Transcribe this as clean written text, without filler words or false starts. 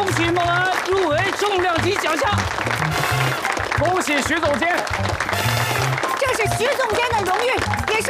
喜孟安入围重量级奖项。恭喜徐总监， 这是徐总监的荣誉，也是